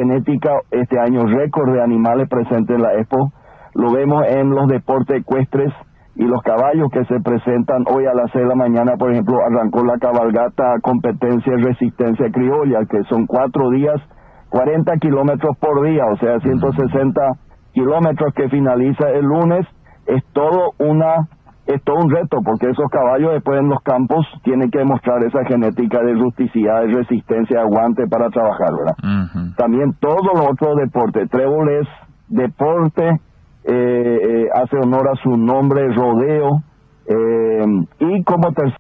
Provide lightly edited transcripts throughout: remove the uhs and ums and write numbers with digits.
genética, este año récord de animales presentes en la Expo. Lo vemos en los deportes ecuestres y los caballos que se presentan hoy a las 6 de la mañana. Por ejemplo, arrancó la cabalgata competencia y resistencia criolla, que son 4 días, 40 kilómetros por día, o sea, 160 kilómetros, que finaliza el lunes. Es todo un reto, porque esos caballos después en los campos tienen que demostrar esa genética de rusticidad, de resistencia, de aguante para trabajar, ¿verdad? También todos los otros deportes. Trébol es deporte, hace honor a su nombre, rodeo, y como tercera,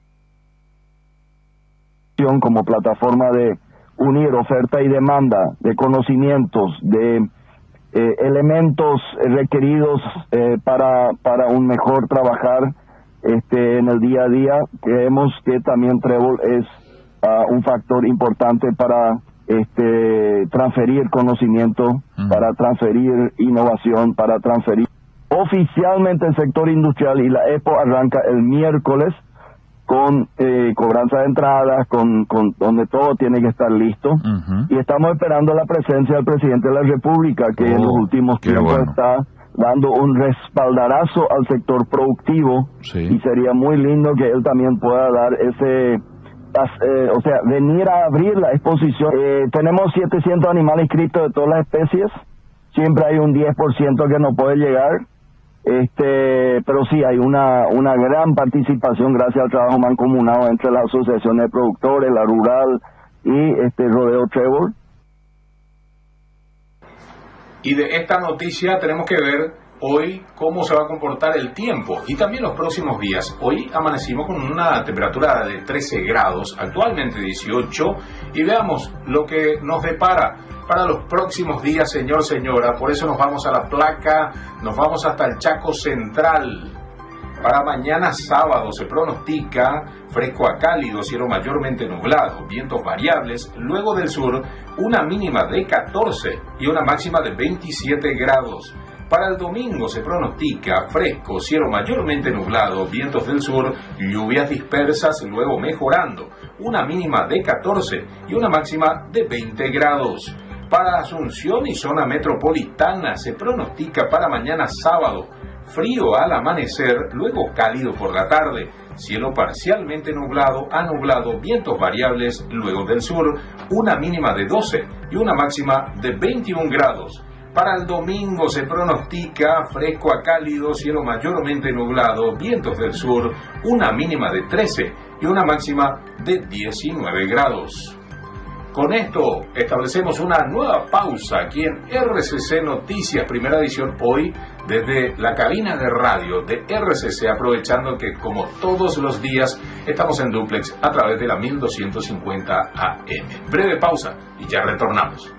como plataforma de unir oferta y demanda de conocimientos, de elementos requeridos para un mejor trabajar en el día a día. Creemos que también Trébol es un factor importante para transferir conocimiento, para transferir innovación, para transferir oficialmente el sector industrial. Y la Expo arranca el miércoles con cobranza de entradas, con donde todo tiene que estar listo. Y estamos esperando la presencia del presidente de la República, que en los últimos tiempos está dando un respaldarazo al sector productivo. Y sería muy lindo que él también pueda dar ese, venir a abrir la exposición. Tenemos 700 animales inscritos de todas las especies. Siempre hay un 10% que no puede llegar. Pero sí hay una gran participación gracias al trabajo mancomunado entre las asociaciones de productores, la rural y Rodeo Trébol. Y de esta noticia tenemos que ver hoy cómo se va a comportar el tiempo y también los próximos días. Hoy amanecimos con una temperatura de 13 grados, actualmente 18, y veamos lo que nos depara para los próximos días, señor, señora. Por eso nos vamos a la placa, nos vamos hasta el Chaco Central. Para mañana sábado se pronostica fresco a cálido, cielo mayormente nublado, vientos variables, luego del sur una mínima de 14 y una máxima de 27 grados. Para el domingo se pronostica fresco, cielo mayormente nublado, vientos del sur, lluvias dispersas, luego mejorando, una mínima de 14 y una máxima de 20 grados. Para Asunción y zona metropolitana se pronostica para mañana sábado frío al amanecer, luego cálido por la tarde, cielo parcialmente nublado a nublado, vientos variables, luego del sur, una mínima de 12 y una máxima de 21 grados. Para el domingo se pronostica fresco a cálido, cielo mayormente nublado, vientos del sur, una mínima de 13 y una máxima de 19 grados. Con esto establecemos una nueva pausa aquí en RCC Noticias, primera edición, hoy desde la cabina de radio de RCC, aprovechando que como todos los días estamos en dúplex a través de la 1250 AM. Breve pausa y ya retornamos.